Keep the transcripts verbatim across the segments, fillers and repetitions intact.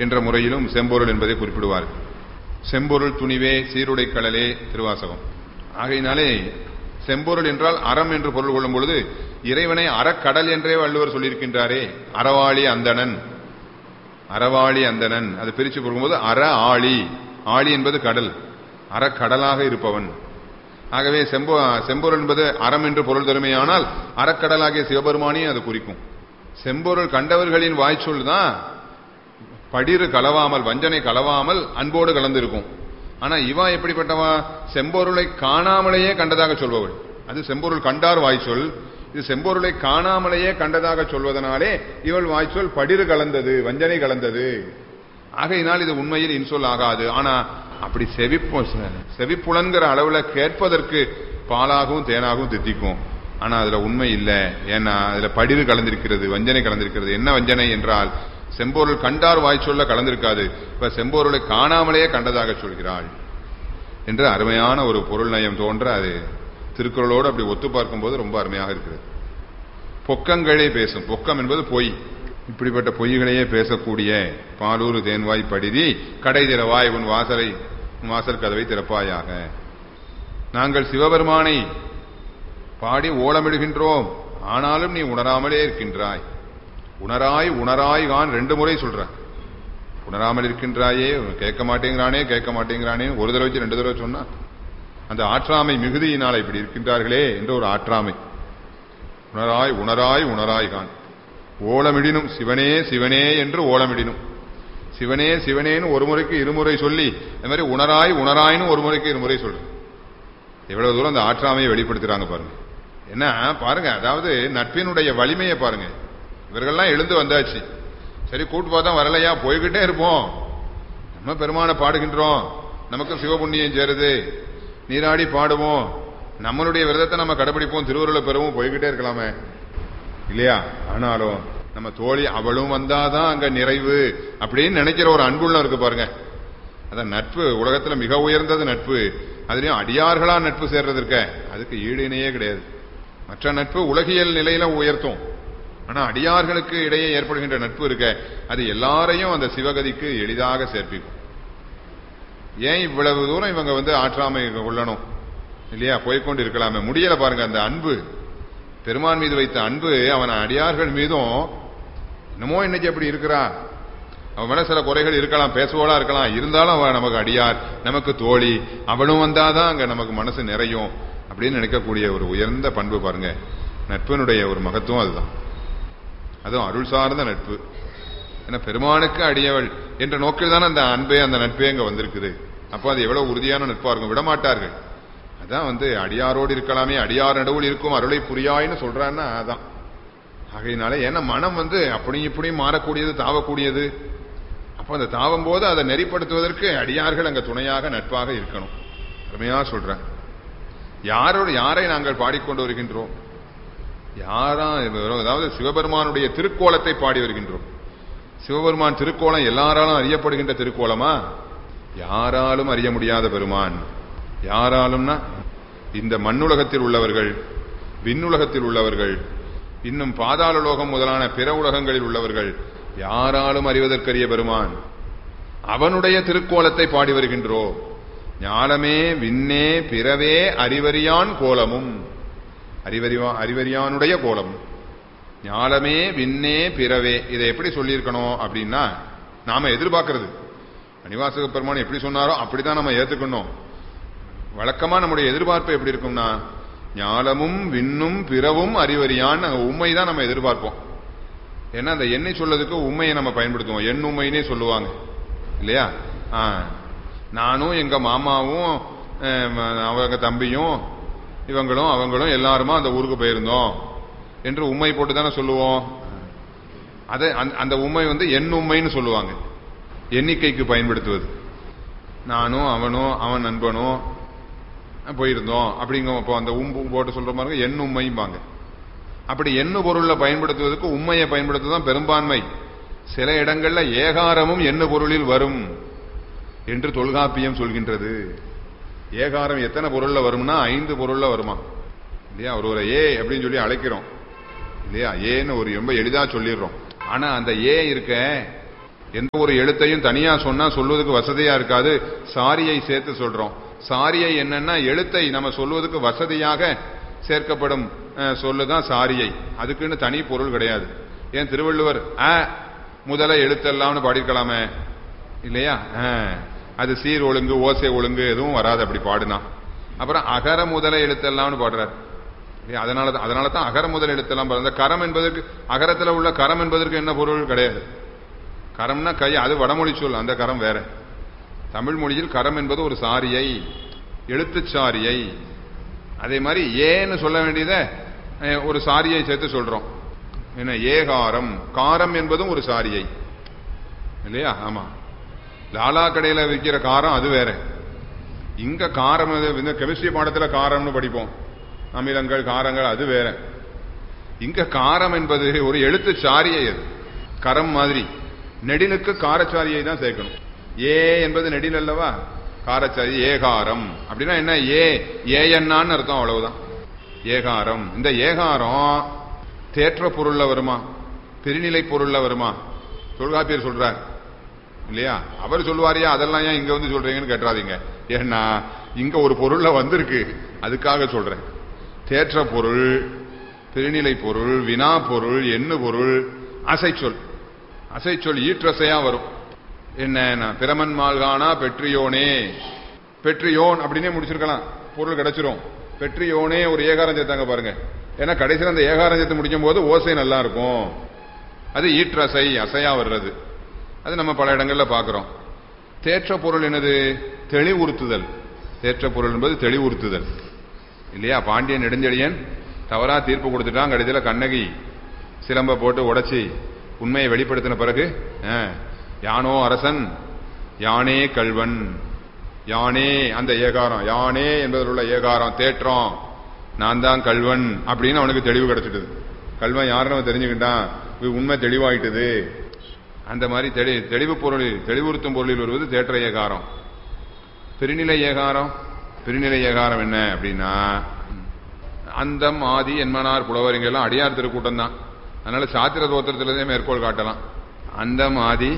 என்ற முறையிலும் செம்பொருள் என்பதை குறிப்பிடுவார். செம்பொருள் துணிவே சீருடை கடலே திருவாசகம். ஆகையினாலே செம்பொருள் என்றால் அறம் என்று பொருள் கொள்ளும் பொழுது இறைவனை அறக்கடல் என்றே வள்ளுவர் சொல்லியிருக்கின்றாரே. அறவாளி அந்தணன், அறவாளி அந்தணன், அது பிரிச்சு கொடுக்கும்போது அற ஆளி, ஆளி என்பது கடல், அறக்கடலாக இருப்பவன். ஆகவே செம்பொ செம்பொருள் என்பது அறம் என்று பொருள் தருமையானால் அறக்கடலாகிய சிவபெருமானையும் அது குறிக்கும். செம்பொருள் கண்டவர்களின் வாய்ச்சொல் தான் படிறு கலவாமல், வஞ்சனை கலவாமல் அன்போடு கலந்திருக்கும். ஆனா இவா எப்படிப்பட்டவா? செம்பொருளை காணாமலேயே கண்டதாக சொல்பவள். அது செம்பொருள் கண்டார் வாய்ச்சொல். இது செம்பொருளை காணாமலேயே கண்டதாக சொல்வதனாலே இவள் வாய்ச்சொல் படிறு கலந்தது, வஞ்சனை கலந்தது. ஆகையினால் இது உண்மையில் இன்சொல் ஆகாது. ஆனா அப்படி செவிப்பு செவிப்புலன்கிற அளவுல கேட்பதற்கு பாலாகவும் தேனாகவும் தித்திக்கும். ஆனா அதுல உண்மை இல்லை. ஏன்னா அதுல படிறு கலந்திருக்கிறது, வஞ்சனை கலந்திருக்கிறது. என்ன வஞ்சனை என்றால் செம்பொருள் கண்டார் வாய்ச்சொல்ல கலந்திருக்காது. இப்ப செம்பொருளை காணாமலேயே கண்டதாக சொல்கிறாள் என்று அருமையான ஒரு பொருள் நயம் தோன்ற அது திருக்குறளோடு அப்படி ஒத்து பார்க்கும் போது ரொம்ப அருமையாக இருக்கிறது. பொக்கங்களே பேசும். பொக்கம் என்பது பொய். இப்படிப்பட்ட பொய்களையே பேசக்கூடிய பாலூர் தேன்வாய் படிதி கடை திறவாய் உன் வாசலை வாசல் கதவை திறப்பாயாக. நாங்கள் சிவபெருமானை பாடி ஓலமிடுகின்றோம், ஆனாலும் நீ உணராமலே இருக்கின்றாய். உணராய் உணராய் கான் ரெண்டு முறை சொல்ற. உணராமல் இருக்கின்றாயே, கேட்க மாட்டேங்கிறானே கேட்க மாட்டேங்கிறானே ஒரு தடவை வச்சு ரெண்டு தடவை சொன்னா அந்த ஆற்றாமை மிகுதியினால் இப்படி இருக்கின்றார்களே என்று ஒரு ஆற்றாமை. உணராய் உணராய் உணராய் கான். ஓலமிடினும் சிவனே சிவனே என்று ஓலமிடினும். சிவனே சிவனேன்னு ஒரு முறைக்கு இருமுறை சொல்லி இந்த மாதிரி உணராய் உணராயின்னு ஒரு முறைக்கு இருமுறை சொல்ற. எவ்வளவு தூரம் அந்த ஆற்றாமையை வெளிப்படுத்துறாங்க பாருங்க. என்ன பாருங்க, அதாவது நட்பினுடைய வலிமையை பாருங்க. இவர்கள்லாம் எழுந்து வந்தாச்சு, சரி கூட்டு பார்த்தா வரலையா, போய்கிட்டே இருப்போம். நம்ம பெருமானை பாடுகின்றோம், நமக்கு சிவபுண்ணியம் சேருது, நீராடி பாடுவோம், நம்மளுடைய விரதத்தை நம்ம கடைபிடிப்போம், திருவருளை பெறவும், போய்கிட்டே இருக்கலாமே இல்லையா? ஆனாலும் நம்ம தோழி அவளும் வந்தாதான் அங்க நிறைவு அப்படின்னு நினைக்கிற ஒரு அன்புள்ளம் இருக்கு பாருங்க. அதான் நட்பு உலகத்துல மிக உயர்ந்தது நட்பு. அதுலயும் அடியார்களா நட்பு சேர்றது இருக்க, அதுக்கு ஈடு இணையே கிடையாது. மற்ற நட்பு உலகியல் நிலையில உயர்த்தும். ஆனா அடியார்களுக்கு இடையே ஏற்படுகின்ற நட்பு இருக்க, அது எல்லாரையும் அந்த சிவகதிக்கு எளிதாக சேர்ப்பிக்கும். ஏன் இவ்வளவு தூரம் இவங்க வந்து ஆற்றாமை கொள்ளணும் இல்லையா? போய்கொண்டு இருக்கலாமே, முடியல பாருங்க. அந்த அன்பு, பெருமான் மீது வைத்த அன்பு அவன் அடியார்கள் மீதும் என்னமோ இன்னைக்கு எப்படி இருக்கிறா. அவன் மேல சில குறைகள் இருக்கலாம், பேசுவோலா இருக்கலாம், இருந்தாலும் அவன் நமக்கு அடியார், நமக்கு தோழி, அவளும் வந்தாதான் அங்க நமக்கு மனசு நிறையும் அப்படின்னு நினைக்கக்கூடிய ஒரு உயர்ந்த பண்பு பாருங்க. நட்பினுடைய ஒரு மகத்துவம் அதுதான். அதுவும் அருள் சார்ந்த நட்பு. ஏன்னா பெருமானுக்கு அடியவள் என்ற நோக்கில் தானே அந்த அன்பே அந்த நட்பே அங்க வந்திருக்குது. அப்போ அது எவ்வளவு உறுதியான நட்பா இருக்கும், விடமாட்டார்கள். அதான் வந்து அடியாரோடு இருக்கலாமே, அடியார் நடுவில் இருக்கும் அருளை புரியாயின்னு சொல்றான்னா அதான். ஆகையினால ஏன்னா மனம் வந்து அப்படி இப்படி மாறக்கூடியது, தாவக்கூடியது. அப்ப அந்த தாவும் போது அதை நெறிப்படுத்துவதற்கு அடியார்கள் அங்க துணையாக நட்பாக இருக்கணும். அருமையா சொல்றேன். யாரோடு யாரை நாங்கள் பாடிக்கொண்டு வருகின்றோம்? யாரா? அதாவது சிவபெருமானுடைய திருக்கோலத்தை பாடி வருகின்றோம். சிவபெருமான் திருக்கோலம் எல்லாராலும் அறியப்படுகின்ற திருக்கோலமா? யாராலும் அறிய முடியாத பெருமான். யாராலும்னா இந்த மண்ணுலகத்தில் உள்ளவர்கள், விண்ணுலகத்தில் உள்ளவர்கள், இன்னும் பாதாள லோகம் முதலான பிற உலகங்களில் உள்ளவர்கள் யாராலும் அறிவதற்கரிய பெருமான். அவனுடைய திருக்கோலத்தை பாடி வருகின்றோம். ஞானமே விண்ணே பிறவே அறிவறியான் கோலமும். அறிவறிவா அறிவறியானுடைய கோலம். ஞானமே விண்ணே பிறவே. இதை எப்படி சொல்லியிருக்கணும் அப்படின்னா, நாம எதிர்பார்க்கிறது மணிவாசக பெருமான் எப்படி சொன்னாரோ அப்படிதான் நம்ம ஏத்துக்கணும். வழக்கமா நம்முடைய எதிர்பார்ப்பு எப்படி இருக்கும்னா, ஞானமும் விண்ணும் பிறவும் அறிவறியான் உண்மைதான் நம்ம எதிர்பார்ப்போம். ஏன்னா அந்த எண்ணெய் சொல்லதுக்கு உண்மையை நம்ம பயன்படுத்துவோம். எண் உண்மைன்னே சொல்லுவாங்க இல்லையா? ஆஹ் நானும் எங்க மாமாவும் அவங்க தம்பியும் இவங்களும் அவங்களும் எல்லாருமா அந்த ஊருக்கு போயிருந்தோம் என்று உண்மை போட்டு தானே சொல்லுவோம். அதை அந்த உண்மை வந்து எண் உண்மைன்னு சொல்லுவாங்க, எண்ணிக்கைக்கு பயன்படுத்துவது. நானும் அவனும் அவன் நண்பனும் போயிருந்தோம் அப்படிங்க அந்த உம்பு போட்டு சொல்ற மாதிரி எண் உண்மைம்பாங்க. அப்படி எண்ணு பொருள்ல பயன்படுத்துவதற்கு உண்மையை பயன்படுத்துவதுதான் பெரும்பான்மை. சில இடங்கள்ல ஏகாரமும் எண்ணு பொருளில் வரும் என்று தொல்காப்பியம் சொல்கின்றது. ஏகாரம் எத்தனை பொருள்ல வரும்னா ஐந்து பொருள்ல வருமா இல்லையா? ஒரு ஒரு ஏ அப்படின்னு சொல்லி அழைக்கிறோம் இல்லையா? ஏன்னு ஒரு ரொம்ப எளிதா சொல்லிடுறோம். ஆனா அந்த ஏ இருக்க எந்த ஒரு எழுத்தையும் தனியா சொன்னா சொல்வதற்கு வசதியா இருக்காது, சாரியை சேர்த்து சொல்றோம். சாரியை என்னன்னா எழுத்தை நம்ம சொல்வதற்கு வசதியாக சேர்க்கப்படும் சொல்லுதான் சாரியை. அதுக்குன்னு தனி பொருள் கிடையாது. ஏன் திருவள்ளுவர் அ முதல எழுத்தெல்லாம்னு பாடிருக்கலாமே இல்லையா? அது சீர் ஒழுங்கு ஓசை ஒழுங்கு எதுவும் வராது அப்படி பாடுனா. அப்புறம் அகர முதல எழுத்தெல்லாம்னு பாடுறார். அதனால அதனால தான் அகர முதல் எழுத்தெல்லாம் அந்த கரம் என்பதற்கு அகரத்தில் உள்ள கரம் என்பதற்கு என்ன பொருள் கிடையாது. கரம்னா கை, அது வடமொழி சொல், அந்த கரம் வேற. தமிழ் மொழியில் கரம் என்பது ஒரு சாரியை, எழுத்து சாரியை. அதே மாதிரி ஏன்னு சொல்ல வேண்டியத ஒரு சாரியை சேர்த்து சொல்றோம். என்ன ஏகாரம், காரம் என்பதும் ஒரு சாரியை இல்லையா? ஆமா, லாலா கடையில விற்கிற காரம் அது வேற. இங்க காரம், இந்த கெமிஸ்ட்ரி பாடத்துல காரம்னு படிப்போம், அமிலங்கள் காரங்கள், அது வேற. இங்க காரம் என்பது ஒரு எழுத்து சாரியை, அது கரம் மாதிரி. நெடிலுக்கு காரச்சாரியை தான் சேர்க்கணும். ஏ என்பது நெடில் அல்லவா, காரச்சாரி. ஏகாரம் அப்படின்னா என்ன? ஏ ஏஎன்னான்னு அர்த்தம், அவ்வளவுதான் ஏகாரம். இந்த ஏகாரம் தேற்ற பொருள்ல வருமா, பெருநிலை பொருள்ல வருமா? தொல்காப்பியர் சொல்றார் இல்லையா? அவர் சொல்லுவாரியா, அதெல்லாம் ஏன் இங்க வந்து சொல்றீங்கன்னு கேட்டுறாதீங்க. ஏன்னா இங்க ஒரு பொருள்ல வந்திருக்கு, அதுக்காக சொல்றேன். தேற்ற பொருள், பெருநிலை பொருள், வினா பொருள், எண்ணு பொருள், அசைச்சொல். அசைச்சொல் ஈற்றசையா வரும். என்ன பிரமன் மால்கானா பெற்றியோனே, பெற்றியோன் அப்படின்னே முடிச்சிருக்கலாம், பொருள் கிடைச்சிரும். பெற்றியோனே ஒரு ஏகாரம் சேர்த்தாங்க பாருங்க. ஏன்னா கடைசியில் அந்த ஏகாரம் சேர்த்து முடிக்கும் போது ஓசை நல்லா இருக்கும். அது ஈற்றசை, அசையா வர்றது. அது நம்ம பல இடங்கள்ல பாக்குறோம். தேற்ற பொருள் என்னது? தெளிவுறுத்துதல். தேற்ற பொருள் என்பது தெளிவுறுத்துதல் இல்லையா? பாண்டியன் நெடுஞ்செழியன் தவறா தீர்ப்பு கொடுத்துட்டான். கடைசியில் கண்ணகி சிலம்ப போட்டு உடைச்சி உண்மையை வெளிப்படுத்தின பிறகு யானோ அரசன் யானே கல்வன், யானே அந்த ஏகாரம், யானே என்பதில் உள்ள ஏகாரம் தேற்றம், நான் தான் கல்வன் அப்படின்னு அவனுக்கு தெளிவு கிடைச்சிட்டது. கல்வன் யாருன்னு தெரிஞ்சுக்கிட்டான், உண்மை தெளிவாயிட்டது. அந்த மாதிரி தெளி தெளிவு பொருளில், தெளிவுறுத்தும் பொருளில் வருவது தேற்ற ஏகாரம். பெருநிலை ஏகாரம், பெருநிலை ஏகாரம் என்ன அப்படின்னா, அந்தம் ஆதி என்மனார் புலவர், இங்கெல்லாம் அடியார் திருக்கூட்டம் தான். அதனால சாத்திர தோத்திரத்திலே மேற்கோள் காட்டலாம். அந்தம் ஆதி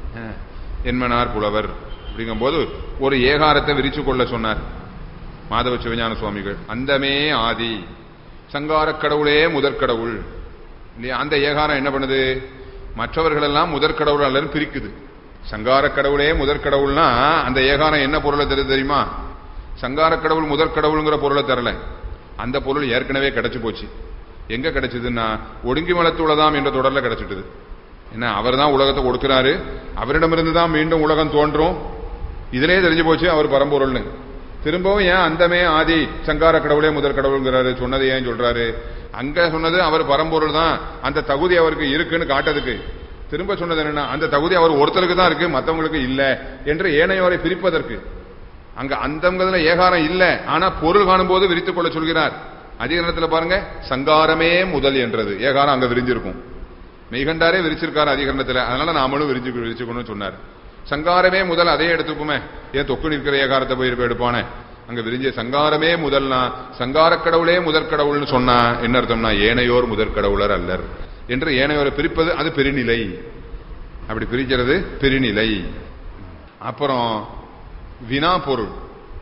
என்மனார் புலவர் அப்படிங்கும் போது ஒரு ஏகாரத்தை விரிச்சு கொள்ள சொன்னார் மாதவ சிவஞான சுவாமிகள். அந்தமே ஆதி, சங்கார கடவுளே முதற்கடவுள் இல்லையா? அந்த ஏகாரம் என்ன பண்ணுது? மற்றவர்கள் எல்லாம் முதற்கடவுள் அல்லன்னு பிரிக்குது. சங்கார கடவுளே முதற்கடவுள்னா அந்த ஏகாரம் என்ன பொருளை தருது தெரியுமா? சங்கார கடவுள் முதற்கடவுளுங்கிற பொருளை தரல. அந்த பொருள் ஏற்கனவே கிடைச்சு போச்சு. எங்க கிடைச்சதுன்னா ஒடுங்கி மலத்துள்ளதாம் என்ற தொடர்ல கிடைச்சிட்டுது. என்ன, அவர் தான் உலகத்தை கொடுக்கிறாரு, அவரிடமிருந்து தான் மீண்டும் உலகம் தோன்றும். இதிலே தெரிஞ்சு போச்சு அவர் பரம்பொருள்னு. திரும்பவும் ஏன் அந்தமே ஆதி சங்கார கடவுளே முதற் கடவுள்ங்கிறாரு? சொன்னது ஏன் சொல்றாரு? அங்க சொன்னது அவர் பரம்பொருள் தான், அந்த தகுதி அவருக்கு இருக்குன்னு காட்டதுக்கு. திரும்ப சொன்னது என்னன்னா, அந்த தகுதி அவர் ஒருத்தருக்கு தான் இருக்கு, மற்றவங்களுக்கு இல்ல என்று ஏனையோரை பிரிப்பதற்கு. அங்க அந்தங்கிறதுல ஏகாரம் இல்ல, ஆனா பொருள் காணும் போது விரித்துக் கொள்ள சொல்கிறார். அதிகரணத்துல பாருங்க, சங்காரமே முதல் என்றது ஏகாரம் அங்க விரிஞ்சிருக்கும். மெய்கண்டாரே விரிச்சிருக்காரு அதிகரணத்துல, அதனால நாமளும் விரிஞ்சு விரிச்சுக்கணும்னு சொன்னார். சங்காரமே முதல், அதே எடுத்துக்குமே. ஏன் தொக்கு நிற்கிற ஏகாரத்தை போய் எடுப்பானே, அங்க விரிஞ்ச சங்காரமே முதல்னா சங்கார கடவுளே முதற்கடவுள்னு சொன்னா என்ன அர்த்தம்னா, ஏனையோர் முதற்கடவுளர் அல்லர் என்று ஏனையோரை பிரிப்பது அது பெருநிலை. அப்படி பிரிக்கிறது பெருநிலை. அப்புறம் வினா பொருள்.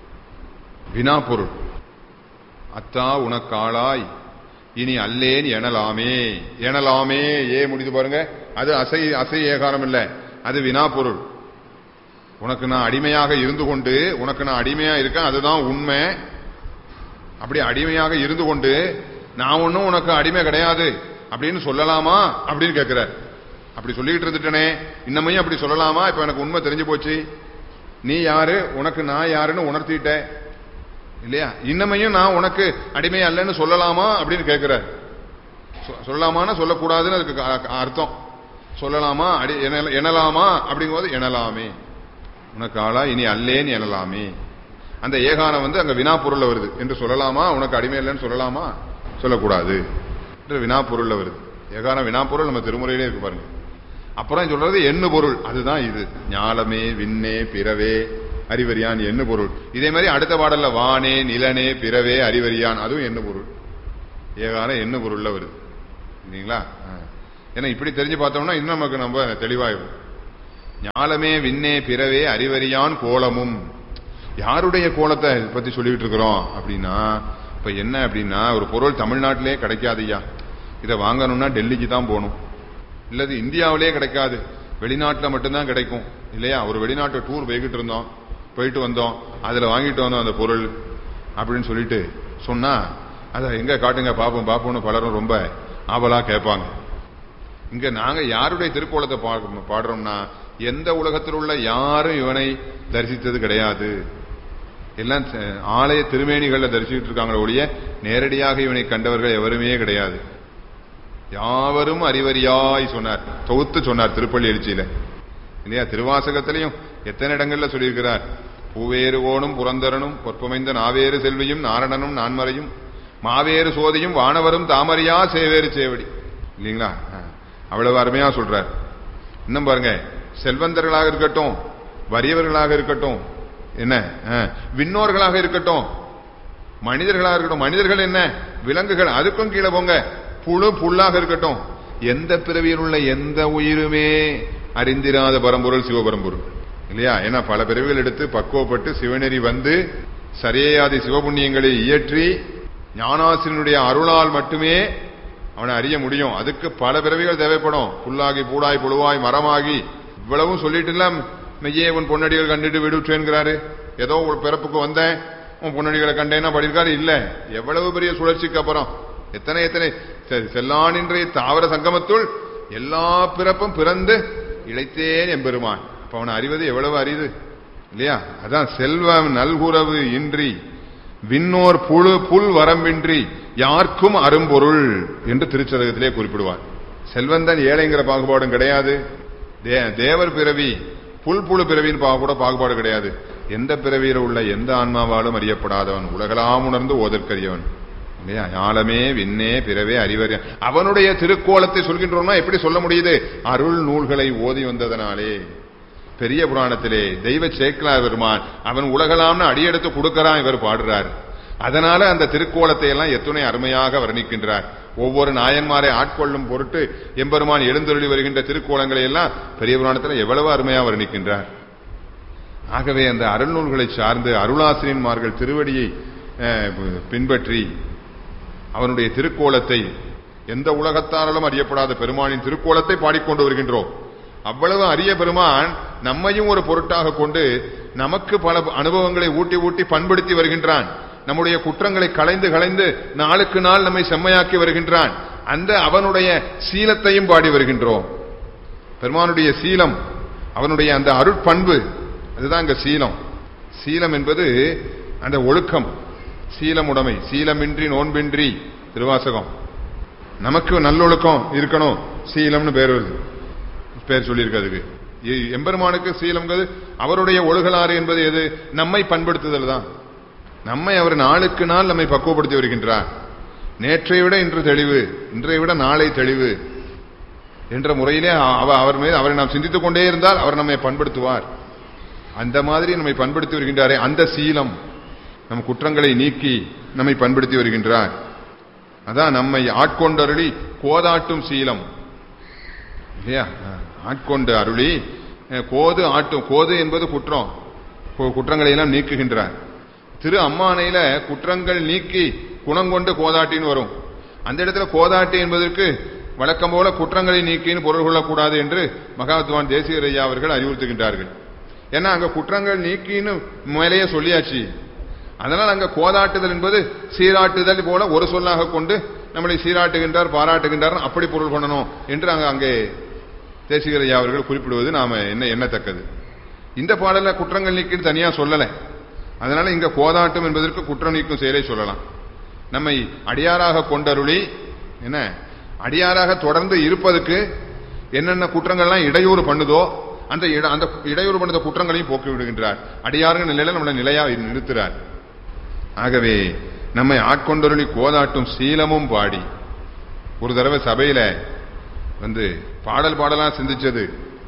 வினா பொருள், அத்தா உனக்காளாய் இனி அல்லேன் எனலாமே. எனலாமே ஏ முடிது பாருங்க, அது அசை அசை ஏகாரம் இல்ல, அது வினா பொருள். உனக்கு நான் அடிமையாக இருந்து கொண்டு, உனக்கு நான் அடிமையா இருக்கேன், அதுதான் உண்மை. அப்படி அடிமையாக இருந்து கொண்டு நான் ஒன்னும் உனக்கு அடிமை கிடையாது அப்படின்னு சொல்லலாமா அப்படின்னு கேட்கிறார். அப்படி சொல்லிக்கிட்டு இருந்துட்டனே, இன்னமையும் அப்படி சொல்லலாமா? இப்ப எனக்கு உண்மை தெரிஞ்சு போச்சு, நீ யாரு, உனக்கு நான் யாருன்னு உணர்த்திட்ட இல்லையா? இன்னமையும் நான் உனக்கு அடிமை அல்லன்னு சொல்லலாமா அப்படின்னு கேட்கிறார். சொல்லலாமான்னா சொல்லக்கூடாதுன்னு அதுக்கு அர்த்தம். சொல்லலாமா, அடி எனலாமா அப்படிங்கும்போது எனலாமே. உனக்கு ஆளா இனி அல்லேன் எனலாமே. அந்த ஏகாரம் வந்து அங்க வினா பொருள்ல வருது. என்று சொல்லலாமா, உனக்கு அடிமை இல்லைன்னு சொல்லலாமா, சொல்லக்கூடாது என்று வினா பொருள்ல வருது. ஏகாரம் வினா பொருள் நம்ம திருமுறையிலே இருக்கு பாருங்க. அப்புறம் சொல்றது எண்ணு பொருள், அதுதான் இது. ஞாலமே விண்ணே பிறவே அறிவறியான் எண்ணு பொருள். இதே மாதிரி அடுத்த பாடல்ல வானே நிலனே பிறவே அறிவறியான், அதுவும் எண்ணு பொருள். ஏகாரம் எண்ணு பொருள்ல வருது இல்லைங்களா? ஏன்னா இப்படி தெரிஞ்சு பார்த்தோம்னா இன்னும் நமக்கு நம்ம தெளிவாயிடும். ஞாலமே விண்ணே பிறவே அறிவறியான் கோலமும். யாருடைய கோலத்தை பத்தி சொல்லிட்டு இருக்கிறோம் அப்படின்னா, இப்ப என்ன அப்படின்னா, ஒரு பொருள் தமிழ்நாட்டிலே கிடைக்காதுயா, இதை வாங்கணும்னா டெல்லிக்கு தான் போகணும், இல்லது இந்தியாவிலே கிடைக்காது, வெளிநாட்டில் மட்டும்தான் கிடைக்கும் இல்லையா. ஒரு வெளிநாட்டு டூர் போய்கிட்டு இருந்தோம், போயிட்டு வந்தோம், அதுல வாங்கிட்டு வந்தோம் அந்த பொருள் அப்படின்னு சொல்லிட்டு சொன்னா, அதை எங்க காட்டுங்க பாப்போம் பாப்போம்னு பலரும் ரொம்ப ஆவலா கேட்பாங்க. இங்க நாங்க யாருடைய திருக்கோலத்தை பாடுறோம்னா, எந்த உலகத்தில் உள்ள யாரும் இவனை தரிசித்தது கிடையாது, எல்லாம் ஆலய திருமேனிகள்ல தரிசிச்சுட்டு இருக்காங்களே ஒழிய நேரடியாக இவனை கண்டவர்கள் எவருமே கிடையாது. யாவரும் அறிவறியாய் சொன்னார், தொகுத்து சொன்னார் திருப்பள்ளி எழுச்சியில இல்லையா. திருவாசகத்திலையும் எத்தனை இடங்கள்ல சொல்லியிருக்கிறார். பூவேறு ஓனும் புரந்தரனும் பொற்பமைந்த நாவேறு செல்வியும் நாரணனும் நான்மறையும் மாவேறு சோதியும் வானவரும் தாமரையா சேவேறு சேவடி இல்லீங்களா. அவ்வளவு அருமையா சொல்றார். இன்னும் பாருங்க, செல்வந்தர்களாக இருக்கட்டும், வறியவர்களாக இருக்கட்டும், என்ன விண்ணோர்களாக இருக்கட்டும், மனிதர்களாக இருக்கட்டும், மனிதர்கள் என்ன விலங்குகள், அதுக்கும் கீழே போங்க, புழு புல்லாக இருக்கட்டும், எந்த பிறவியில் உள்ள எந்த உயிருமே அறிந்திராத பரம்பொருள் சிவபரம்பொருள் இல்லையா. ஏன்னா பல பிறவிகள் எடுத்து பக்குவப்பட்டு சிவநெறி வந்து சரியேயாதி சிவபுண்ணியங்களை இயற்றி ஞானாசிரியனுடைய அருளால் மட்டுமே அவனை அறிய முடியும். அதுக்கு பல பிறவிகள் தேவைப்படும். புல்லாகி பூடாய் புழுவாய் மரமாகி இவ்வளவும் சொல்லிட்டு எல்லாம் மெய்யே உன் பொன்னடிகள் கண்டுட்டு விடுற்றேங்கிறாரு. ஏதோ ஒரு பிறப்புக்கு வந்தேன் உன் பொன்னடிகளை கண்டேன்னா படிக்கிறாரு. இல்ல, எவ்வளவு பெரிய சுழற்சிக்கு அப்புறம் எத்தனை எத்தனை செல்லானின்றைய தாவர சங்கமத்துள் எல்லா பிறப்பும் பிறந்து இழைத்தேன் எம்பெருமான். அப்ப அவனை அறிவது எவ்வளவு அரிது இல்லையா. அதான் செல்வம் நல்குறவு இன்றி விண்ணோர் புழு புல் வரம்பின்றி யாருக்கும் அரும்பொருள் என்று திருச்சதகத்திலே குறிப்பிடுவார். செல்வந்தன் ஏழைங்கிற பாகுபாடும் கிடையாது, தேவர் பிறவி புல் புழு பிறவியின் கூட பாகுபாடு கிடையாது. எந்த பிறவியில் உள்ள எந்த ஆன்மாவாலும் அறியப்படாதவன், உலகலாம் உணர்ந்து ஓதற்கரியவன் இல்லையா. ஞாலமே விண்ணே பிறவே அறிவறிய அவனுடைய திருக்கோலத்தை சொல்கின்றோம்னா எப்படி சொல்ல முடியுது? அருள் நூல்களை ஓதி வந்ததனாலே. பெரிய புராணத்திலே தெய்வ சேக்கலார் பெருமான் அவன் உலகலாம்னு அடியெடுத்து கொடுக்கறான், இவர் பாடுறார். அதனால அந்த திருக்கோலத்தை எல்லாம் எத்துணை அருமையாக வர்ணிக்கின்றார். ஒவ்வொரு நாயன்மாரை ஆட்கொள்ளும் பொருட்டு எம்பெருமான் எழுந்தருளி வருகின்ற திருக்கோலங்களை எல்லாம் பெரிய புராணத்தில் எவ்வளவு அருமையாக வர்ணிக்கின்றார். ஆகவே அந்த அருள் நூல்களை சார்ந்து அருளாசிரியன்மார்கள் திருவடியை பின்பற்றி அவனுடைய திருக்கோலத்தை, எந்த உலகத்தாராலும் அறியப்படாத பெருமானின் திருக்கோலத்தை பாடிக்கொண்டு வருகின்றோம். அவ்வளவு அரிய பெருமான் நம்மையும் ஒரு பொருட்டாக கொண்டு நமக்கு பல அனுபவங்களை ஊட்டி ஊட்டி பண்படுத்தி வருகின்றான். நம்முடைய குற்றங்களை களைந்து களைந்து நாளுக்கு நாள் நம்மை செம்மையாக்கி வருகின்றான். அந்த அவனுடைய சீலத்தையும் பாடி வருகின்றோம். பெருமானுடைய சீலம், அவனுடைய அந்த அருட்பண்பு, அதுதான் இங்க சீலம். சீலம் என்பது அந்த ஒழுக்கம், சீலமுடைமை. சீலமின்றி நோன்பின்றி திருவாசகம். நமக்கு நல்லொழுக்கம் இருக்கணும், சீலம்னு பேர் வருது, பேர் சொல்லியிருக்கிறதுக்கு. எம்பெருமானுக்கு சீலம்ங்கிறது அவருடைய ஒழுகலாறு என்பது எது? நம்மை பண்படுத்துதல் தான். நம்மை அவர் நாளுக்கு நாள் நம்மை பக்குவப்படுத்தி வருகின்றார். நேற்றை விட இன்று தெளிவு, இன்றைய விட நாளை தெளிவு என்ற முறையிலே அவர் மீது அவரை நாம் சிந்தித்துக் கொண்டே இருந்தால் அவர் நம்மை பண்படுத்துவார். அந்த மாதிரி நம்மை பண்படுத்தி வருகின்றாரே அந்த சீலம், நம் குற்றங்களை நீக்கி நம்மை பண்படுத்தி வருகின்றார். அதான் நம்மை ஆட்கொண்டு அருளி கோதாட்டும் சீலம் இல்லையா. ஆட்கொண்டு அருளி கோது ஆட்டும். கோது என்பது குற்றம், குற்றங்களை எல்லாம் நீக்குகின்றார். திரு அம்மானையில குற்றங்கள் நீக்கி குணங்கொண்டு கோதாட்டின்னு வரும். அந்த இடத்துல கோதாட்டி என்பதற்கு வழக்கம் போல குற்றங்களை நீக்கின்னு பொருள் கொள்ளக்கூடாது என்று மகாத்வான் தேசிகர் ஐயா அவர்கள் அறிவுறுத்துகின்றார்கள். ஏன்னா அங்க குற்றங்கள் நீக்கின்னு மேலேயே சொல்லியாச்சு. அதனால் அங்க கோதாட்டுதல் என்பது சீராட்டுதல் போல ஒரு சொல்லாக கொண்டு நம்மளை சீராட்டுகின்றார், பாராட்டுகின்றார், அப்படி பொருள் கொள்ளணும் என்று அங்க அங்கே தேசிகர் ஐயா அவர்கள் குறிப்பிடுவது நாம என்ன எண்ணத்தக்கது. இந்த பாடல குற்றங்கள் நீக்கின்னு தனியா சொல்லல. அதனால இங்க கோதாட்டம் என்பதற்கு குற்றம் நீக்கும் செயலை சொல்லலாம். நம்மை அடியாராக கொண்டருளி, என்ன அடியாராக தொடர்ந்து இருப்பதற்கு என்னென்ன குற்றங்கள்லாம் இடையூறு பண்ணுதோ அந்த அந்த இடையூறு பண்ணுத குற்றங்களையும் போக்கி விடுகின்றார். அடியாருங்க நிலையில நம்மளை நிலையா நிறுத்துறார். ஆகவே நம்மை ஆட்கொண்டருளி கோதாட்டும் சீலமும் பாடி. ஒரு தடவை சபையில வந்து பாடல் பாடலாம் சிந்திச்சது,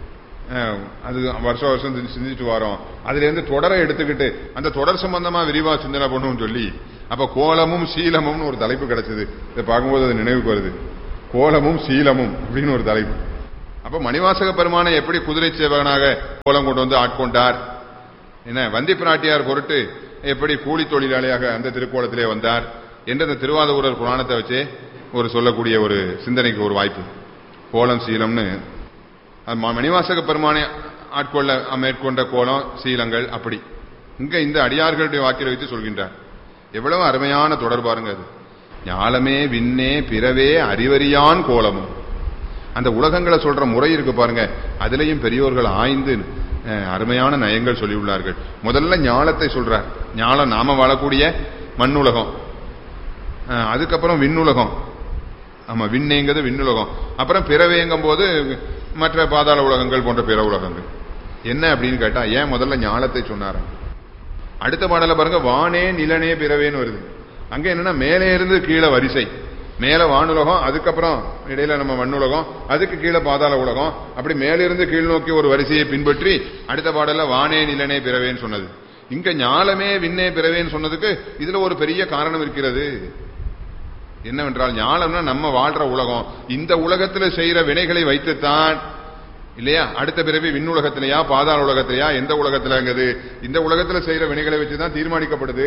அது வருஷம் வருஷம் சிந்திச்சுட்டு வரோம். அதுல இருந்து தொடரை எடுத்துக்கிட்டு அந்த தொடர் சம்பந்தமா விரிவா சிந்தனை பண்ணுவோம் சொல்லி, அப்ப கோலமும் சீலமும் ஒரு தலைப்பு கிடைச்சது. இதை பார்க்கும்போது அது நினைவுக்கு வருது. கோலமும் சீலமும் அப்படின்னு ஒரு தலைப்பு. அப்ப மணிவாசக பெருமானை எப்படி குதிரை சேவகனாக கோலம் கொண்டு வந்து ஆட்கொண்டார், என்ன வந்தி பிராட்டியார் பொருட்டு எப்படி கூலி தொழிலாளியாக அந்த திருக்கோலத்திலே வந்தார் என்று அந்த திருவாதூரர் புராணத்தை வச்சே ஒரு சொல்லக்கூடிய ஒரு சிந்தனைக்கு ஒரு வாய்ப்பு. கோலம் சீலம்னு மணிவாசக பெருமானை ஆட்கொள்ள மேற்கொண்ட கோலம் சீலங்கள் அப்படி இங்க இந்த அடியார்களுடைய வாக்கில் வைத்து சொல்கின்றார். எவ்வளவு அருமையான தொடர் பாருங்க. அது ஞாலமே விண்ணே பிறவே அறிவறியான் கோலமும். அந்த உலகங்களை சொல்ற முறை இருக்கு பாருங்க, அதுலயும் பெரியோர்கள் ஆய்ந்து அருமையான நயங்கள் சொல்லியுள்ளார்கள். முதல்ல ஞாலத்தை சொல்றார். ஞாலம் நாம வாழக்கூடிய மண்ணுலகம், அதுக்கப்புறம் விண்ணுலகம். ஆமா, விண்ணேங்கிறது விண்ணுலகம். அப்புறம் பிறவேங்கும் போது மற்ற பாதாள உலகங்கள் போன்ற பிற உலகங்கள். என்ன அப்படின்னு கேட்டா, ஏன் முதல்ல ஞாலத்தை சொன்னார்? அடுத்த பாடல பாருங்க, வானே நிலனே பிறவேன்னு வருது. அங்க என்னன்னா மேலே இருந்து கீழே வரிசை, மேல வானுலகம், அதுக்கப்புறம் இடையில நம்ம மண்ணுலகம், அதுக்கு கீழே பாதாள உலகம், அப்படி மேலிருந்து கீழ் நோக்கி ஒரு வரிசையை பின்பற்றி அடுத்த பாடல வானே நிலனே பிறவேன்னு சொன்னது. இங்க ஞாலமே விண்ணே பிறவேன்னு சொன்னதுக்கு இதுல ஒரு பெரிய காரணம் இருக்கிறது. என்னவென்றால், ஞாலம்னா நம்ம வாழ்ற உலகம். இந்த உலகத்துல செய்யற வினைகளை வைத்துத்தான் இல்லையா அடுத்த பிறவி விண்ணுலகத்திலையா பாதாள உலகத்திலையா எந்த உலகத்திலங்கிறது இந்த உலகத்துல செய்யற வினைகளை வச்சுதான் தீர்மானிக்கப்படுது.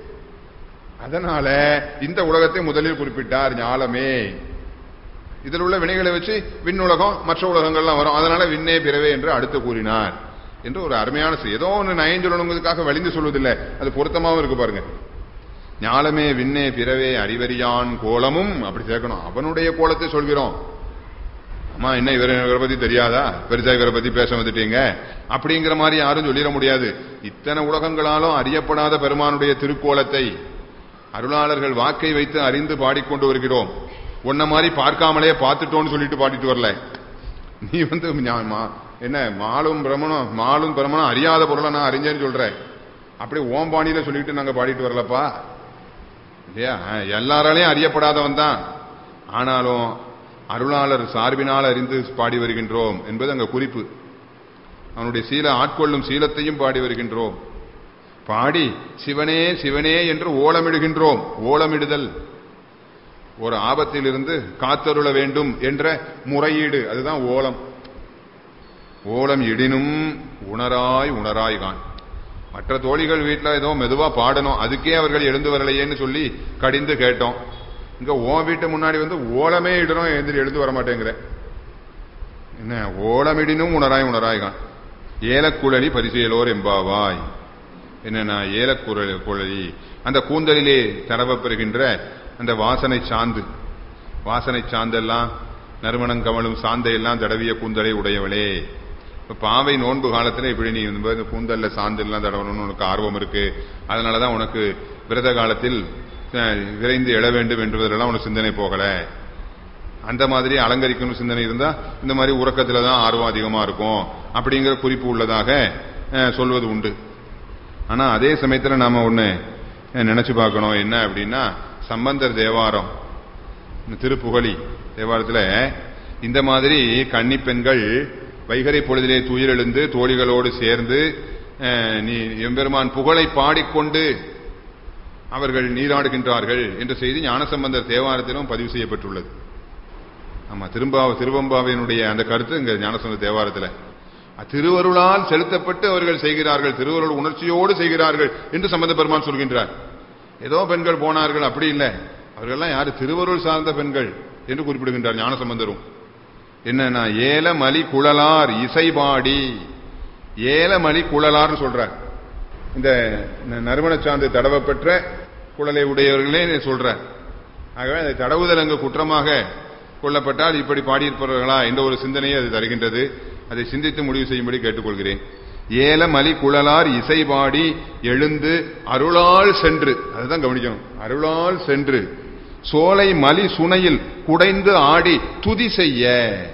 அதனால இந்த உலகத்தை முதலில் குறிப்பிட்டார் ஞாலமே. இதில் உள்ள வினைகளை வச்சு விண்ணுலகம் மற்ற உலகங்கள்லாம் வரும். அதனால விண்ணே பிறவே என்று அடுத்து கூறினார் என்று ஒரு அருமையான ஏதோ ஒன்று நயஞ்சொல்லுங்கிறதுக்காக வலிந்து சொல்வதில்லை, அது பொருத்தமாவும் இருக்கு பாருங்க. ஞாலமே விண்ணே பிறவே அறிவறியான் கோலமும் அப்படி சேர்க்கணும். அவனுடைய கோலத்தை சொல்கிறோம். அம்மா என்ன இவரை பத்தி தெரியாதா, பெருசா இவரை பத்தி பேச வந்துட்டீங்க அப்படிங்கிற மாதிரி யாரும் சொல்லிட முடியாது. இத்தனை உலகங்களாலும் அறியப்படாத பெருமானுடைய திருக்கோலத்தை அருளாளர்கள் வாக்கை வைத்து அறிந்து பாடிக்கொண்டு வருகிறோம். உன்ன மாதிரி பார்க்காமலே பார்த்துட்டோன்னு சொல்லிட்டு பாடிட்டு வரல. நீ வந்து என்ன மாலும் பிரமணம் மாலும் பிரமணம் அறியாத பொருளை நான் அறிஞ்சேன்னு சொல்ற, அப்படி ஓம்பாணியில சொல்லிட்டு நாங்க பாடிட்டு வரலப்பா இல்லையா. எல்லாராலையும் அறியப்படாதவன் தான், ஆனாலும் அருளாளர் சார்பினால் அறிந்து பாடி வருகின்றோம் என்பது அங்க குறிப்பு. அவனுடைய சீல ஆட்கொள்ளும் சீலத்தையும் பாடி வருகின்றோம். பாடி சிவனே சிவனே என்று ஓலமிடுகின்றோம். ஓலமிடுதல் ஒரு ஆபத்தில் இருந்து காத்தருள வேண்டும் என்ற முறையீடு, அதுதான் ஓலம். ஓலம் இடினும் உணராய் உணராய் கான். மற்ற தோழிகள் வீட்டில் ஏதோ மெதுவா பாடணும், அதுக்கே அவர்கள் எழுந்து வரலையேன்னு சொல்லி கடிந்து கேட்டோம். இங்க ஓ வீட்டு முன்னாடி வந்து ஓலமே இடணும், எழுந்து எழுந்து வர மாட்டேங்கிற. என்ன ஓலமிடினும் உணராய் உணராய்கான். ஏலக்குழலி பரிசெயலோர் எம்பாவாய். என்னன்னா ஏலக்குழலி குழலி அந்த கூந்தலிலே தடவப்பெறுகின்ற அந்த வாசனை சாந்து, வாசனை சாந்தெல்லாம் நறுமணம் கமலும் சாந்தையெல்லாம் தடவிய கூந்தலை உடையவளே. பாவை நோன்பு காலத்துல இப்படி நீ கூந்தல்ல சாந்து எல்லாம் தடவணும்னு உனக்கு ஆர்வம் இருக்கு, அதனாலதான் உனக்கு விரத காலத்தில் விரைந்து எழ வேண்டும் என்பதெல்லாம் உனக்கு சிந்தனை போகல. அந்த மாதிரி அலங்கரிக்கணும் சிந்தனை இருந்தா இந்த மாதிரி உறக்கத்துலதான் ஆர்வம் அதிகமா இருக்கும் அப்படிங்கிற குறிப்பு உள்ளதாக சொல்வது உண்டு. ஆனா அதே சமயத்துல நாம ஒண்ணு நினைச்சு பார்க்கணும். என்ன அப்படின்னா, சம்பந்தர் தேவாரம் திருப்புகழி தேவாரத்துல இந்த மாதிரி கன்னி பெண்கள் வைகரை பொழுதிலே துயிலெழுந்து தோழிகளோடு சேர்ந்து நீ எம்பெருமான் புகழை பாடிக்கொண்டு அவர்கள் நீராடுகின்றார்கள் என்ற செய்தி ஞானசம்பந்தர் தேவாரத்திலும் பதிவு செய்யப்பட்டுள்ளது. ஆமா, திரும்பா திருவம்பாவினுடைய அந்த கருத்து இங்க ஞானசம்பந்தர் தேவாரத்துல திருவருளால் செலுத்தப்பட்டு அவர்கள் செய்கிறார்கள், திருவருள் உணர்ச்சியோடு செய்கிறார்கள் என்று சம்பந்த பெருமான் சொல்கின்றார். ஏதோ பெண்கள் போனார்கள் அப்படி இல்லை, அவர்கள்லாம் யாரு திருவருள் சார்ந்த பெண்கள் என்று குறிப்பிடுகின்றார் ஞானசம்பந்தரும். என்னன்னா ஏலமலி குழலார் இசைபாடி, ஏலமலி குழலார் சொல்றார். இந்த நறுமண சார்ந்து தடவை பெற்ற குழலை உடையவர்களே சொல்றார். ஆகவே அதை தடவுதல் அங்கு குற்றமாக கொள்ளப்பட்டால் இப்படி பாடியிருப்பவர்களா என்ற ஒரு சிந்தனையை அது தருகின்றது. அதை சிந்தித்து முடிவு செய்யும்படி கேட்டுக்கொள்கிறேன். ஏலமலி குழலார் இசைபாடி எழுந்து அருளால் சென்று, அதுதான் கவனிக்கணும், அருளால் சென்று சோலை மலி சுனையில் குடைந்து ஆடி துதி செய்ய.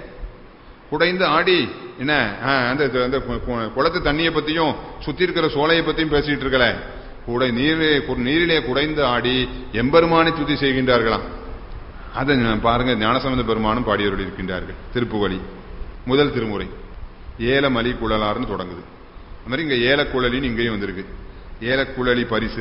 குடைந்து ஆடி என்ன, அந்த குளத்து தண்ணியை பத்தியும் சுத்தி இருக்கிற சோலையை பத்தியும் பேசிட்டு இருக்கல, குடை நீரிலே நீரிலே குடைந்து ஆடி எம்பெருமானை துதி செய்கின்றார்களாம். அதை பாருங்க, ஞானசம்பந்த பெருமானும் பாடியவர்கள் இருக்கின்றார்கள். திருப்புகழி முதல் திருமுறை ஏலமலி குழலார்னு தொடங்குது. அது மாதிரி இங்க ஏலக்குழலின்னு இங்கேயும் வந்திருக்கு. ஏலக்குழலி பரிசு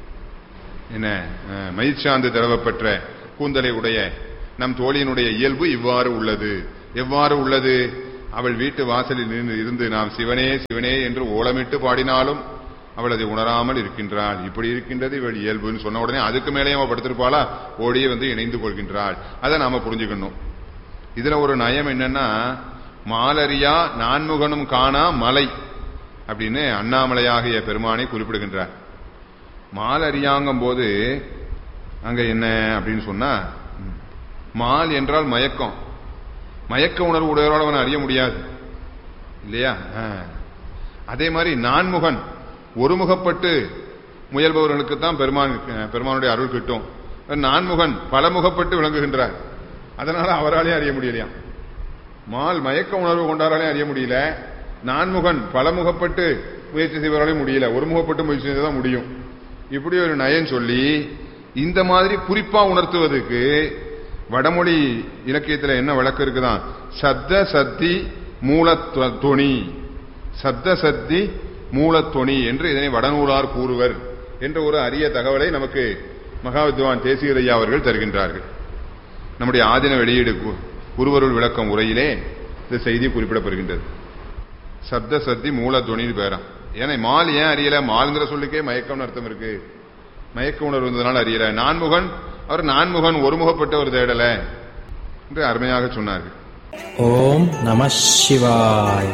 என்ன, மயிர்சாந்து தடவப்பெற்ற கூந்தலை உடைய நம் தோழியினுடைய இயல்பு இவ்வாறு உள்ளது எவ்வாறு உள்ளது? அவள் வீட்டு வாசலில் நின்று இருந்து நாம் சிவனே சிவனே என்று ஓலமிட்டு பாடினாலும் அவள் அதை உணராமல் இருக்கின்றாள். இப்படி இருக்கின்றது இவள் இயல்புன்னு சொன்ன உடனே அதுக்கு மேலே அவள் படுத்திருப்பாளா? ஓடியே வந்து இணைந்து கொள்கின்றாள். அதை நாம புரிஞ்சுக்கணும். இதுல ஒரு நயம் என்னன்னா, மாலரியா நான்முகனும் காணா மலை அப்படின்னு அண்ணாமலையாகிய பெருமானை குறிப்பிடுகின்றார். மாலரியாங்கும் போது அங்க என்ன அப்படின்னு சொன்னா, மால் என்றால் மயக்கம். மயக்க உணர்வு உடையவரால் அவனை அறிய முடியாது இல்லையா? அதே மாதிரி நான்முகன் ஒருமுகப்பட்டு முயல்பவர்களுக்கு தான் பெருமான் பெருமானுடைய அருள் கிட்டும். நான்முகன் பலமுகப்பட்டு விளங்குகின்றார். அதனால அவராலே அறிய முடியலையா. மால் மயக்க உணர்வு கொண்டாராலே அறிய முடியல. நான்முகன் பலமுகப்பட்டு முயற்சி செய்வராலே முடியல. ஒருமுகப்பட்டு முயற்சி செய்யதான் முடியும். இப்படி ஒரு நயன் சொல்லி இந்த மாதிரி குறிப்பா உணர்த்துவதற்கு வடமொழி இலக்கியத்துல என்ன வழக்கு இருக்குதான், சப்த சத்தி மூலத்தொனி, சப்த சத்தி மூலத்தொனி என்று இதனை வடநூலார் கூறுவர் என்ற ஒரு அரிய தகவலை நமக்கு மகாவித்வான் தேசிகர் ஐயா அவர்கள் தருகின்றார்கள். நம்முடைய ஆதின வெளியீடு குருவருள் விளக்கம் உரையிலே இந்த செய்தி குறிப்பிடப்படுகின்றது. சப்த சத்தி மூலத்தொனின்னு பேரா. ஏன்னா மால் ஏன் அறியல? மால்ங்கிற சொல்லுக்கே மயக்கம் அர்த்தம் இருக்கு. மயக்க உணர்வு இருந்ததுனால அறியல. நான்முகன் அவர் நான்முகன் ஒருமுகப்பட்ட ஒரு தேடல என்று அருமையாக சொன்னார்கள். ஓம் நம சிவாய்.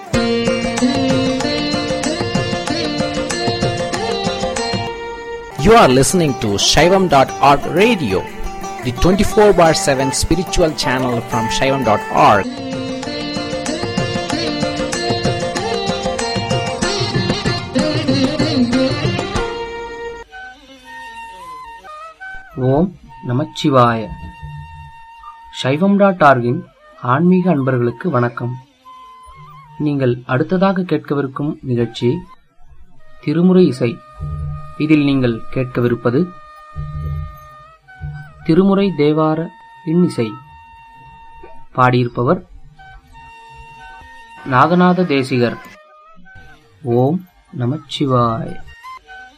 You are listening to Shaivam dot org radio, the twenty-four bar seven spiritual channel from Shaivam dot org. ஓம் நமச்சிவாய. சைவம் டாட் ஆர்கின் ஆன்மீக அன்பர்களுக்கு வணக்கம். நீங்கள் அடுத்ததாக கேட்கவிருக்கும் நிகழ்ச்சி திருமுறை இசை. இதில் நீங்கள் கேட்கவிருப்பது திருமுறை தேவார இன்னிசை. பாடியிருப்பவர் நாகநாத தேசிகர். ஓம் நமச்சிவாய.